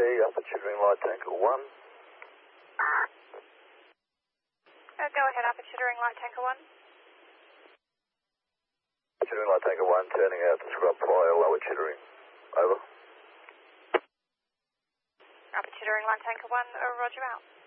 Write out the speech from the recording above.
Alpha Chittering Light Tanker 1. Go ahead, Alpha Chittering Light Tanker 1. Chittering Light Tanker 1, turning out to scrub fire, lower Chittering. Over. Alpha Chittering Light Tanker 1, roger out.